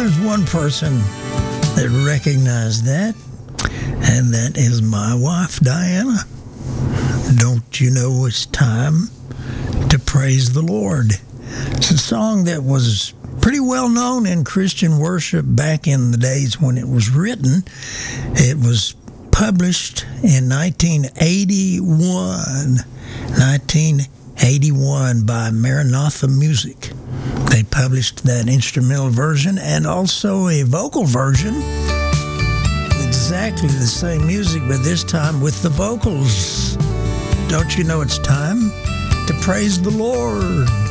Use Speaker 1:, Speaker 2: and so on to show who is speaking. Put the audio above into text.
Speaker 1: there's one person that recognized that, and that is my wife, Diana. Don't you know it's time to praise the Lord? It's a song that was pretty well known in Christian worship back in the days when it was written. It was published in 1981 by Maranatha Music. They published that instrumental version and also a vocal version. Exactly the same music, but this time with the vocals. Don't you know it's time to praise the Lord?